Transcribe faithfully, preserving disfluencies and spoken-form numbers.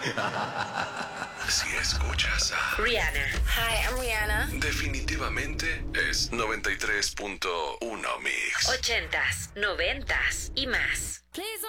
Si escuchas a Rihanna. Hi, I'm Rihanna. definitivamente es noventa y tres punto uno Mix. Ochentas, noventas y más. Please